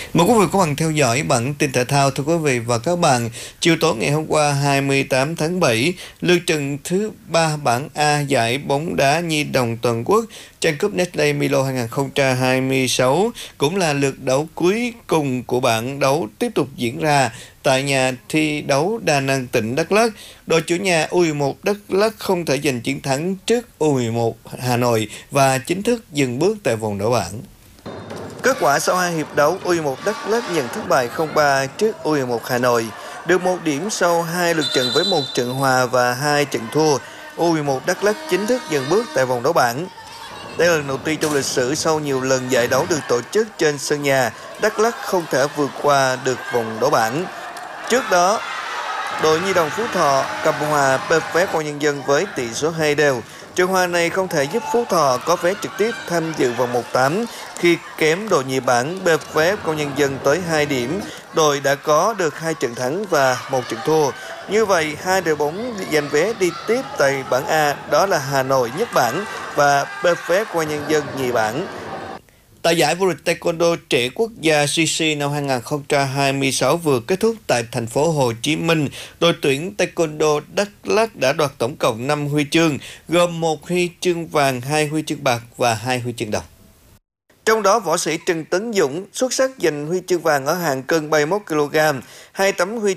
Mời quý vị các bạn theo dõi bản tin thể thao. Thưa quý vị và các bạn, chiều tối ngày hôm qua 28 tháng 7, lượt trận thứ 3 bảng A giải bóng đá nhi đồng toàn quốc tranh cúp Nestle Milo 2026 cũng là lượt đấu cuối cùng của bảng đấu tiếp tục diễn ra tại nhà thi đấu Đa Năng, tỉnh Đắk Lắk. Đội chủ nhà U11 Đắk Lắk không thể giành chiến thắng trước U11 Hà Nội và chính thức dừng bước tại vòng đấu bảng. Kết quả sau 2 hiệp đấu, U11 Đắk Lắk nhận thất bại 0-3 trước U11 Hà Nội. Được 1 điểm sau 2 lượt trận với 1 trận hòa và 2 trận thua, U11 Đắk Lắk chính thức dừng bước tại vòng đấu bảng. Đây là lần đầu tiên trong lịch sử sau nhiều lần giải đấu được tổ chức trên sân nhà, Đắk Lắk không thể vượt qua được vòng đấu bảng. Trước đó, đội nhi đồng Phú Thọ cầm hòa PFF Công an Nhân dân với tỷ số 2-2. Trận hòa này không thể giúp Phú Thọ có vé trực tiếp tham dự vòng 1/8 khi kém đội nhì bảng PFF Công an Nhân dân tới 2 điểm. Đội đã có được 2 trận thắng và 1 trận thua. Như vậy, hai đội bóng giành vé đi tiếp tại bảng A đó là Hà Nội nhất bảng và PFF Công an Nhân dân nhì bảng. Tại giải vô địch Taekwondo trẻ quốc gia CC năm 2026 vừa kết thúc tại thành phố Hồ Chí Minh, đội tuyển Taekwondo Đắk Lắk đã đoạt tổng cộng 5 huy chương, gồm 1 huy chương vàng, 2 huy chương bạc và 2 huy chương đồng. Trong đó, võ sĩ Trần Tấn Dũng xuất sắc giành huy chương vàng ở hạng cân 31 kg, 2 tấm huy